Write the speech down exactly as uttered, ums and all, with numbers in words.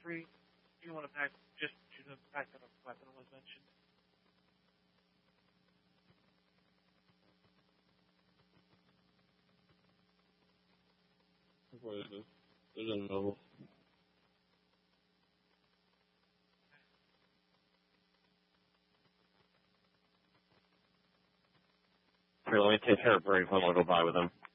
three, you want to pack, just choose a pack that a weapon was mentioned. What is it? There's a novel. Here, let me take care of Brave. I want to go by with him.